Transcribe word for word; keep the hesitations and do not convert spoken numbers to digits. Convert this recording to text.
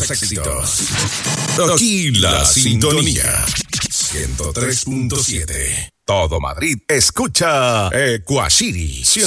los éxitos. Aquí la sintonía. ciento tres punto siete. Todo Madrid escucha Ecuacity.